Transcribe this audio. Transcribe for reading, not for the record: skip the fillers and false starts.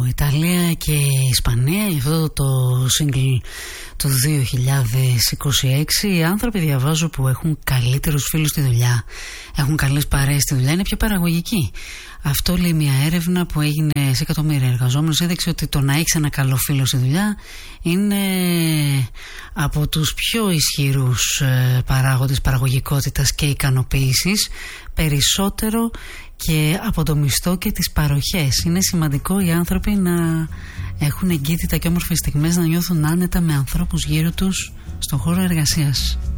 Ιταλία και Ισπανία, για αυτό το single του 2026. Οι άνθρωποι, διαβάζω, που έχουν καλύτερους φίλους στη δουλειά, έχουν καλές παρέες στη δουλειά, είναι πιο παραγωγικοί. Αυτό λέει μια έρευνα που έγινε σε εκατομμύρια εργαζόμενους. Έδειξε ότι το να έχεις ένα καλό φίλο στη δουλειά είναι από τους πιο ισχυρούς παράγοντες παραγωγικότητας και ικανοποίησης, περισσότερο και από το μισθό και τις παροχές. Είναι σημαντικό οι άνθρωποι να έχουν εγκύτητα και όμορφες στιγμές, να νιώθουν άνετα με ανθρώπους γύρω τους στον χώρο εργασίας.